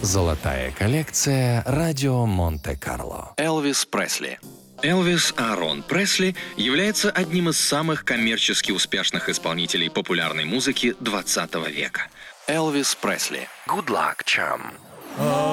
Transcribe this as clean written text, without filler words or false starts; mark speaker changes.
Speaker 1: Золотая коллекция «Радио Монте-Карло».
Speaker 2: Элвис Пресли. Элвис Аарон Пресли является одним из самых коммерчески успешных исполнителей популярной музыки 20 века. Элвис Пресли. Good luck, chum.